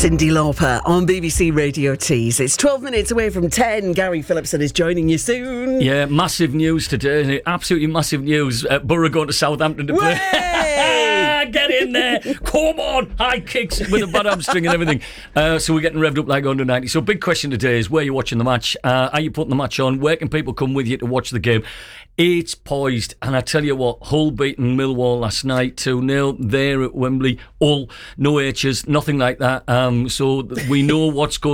Cyndi Lauper on BBC Radio Tees. It's 12 minutes away from 10. Gary Phillipson is joining you soon. Yeah, massive news today. Absolutely massive news. Borough going to Southampton to play. Get in there. Come on. High kicks with a bad hamstring and everything. So we're getting revved up like under 90. So big question today is, where are you watching the match? Are you putting the match on? Where can people come with you to watch the game? It's poised, and I tell you what, Hull beating Millwall last night 2-0 there at Wembley. Hull, no H's, nothing like that. So we know what's going